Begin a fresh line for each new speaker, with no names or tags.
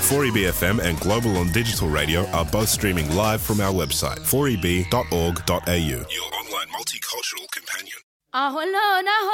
4EB FM and Global on Digital Radio are both streaming live from our website, 4eb.org.au. Your online multicultural companion.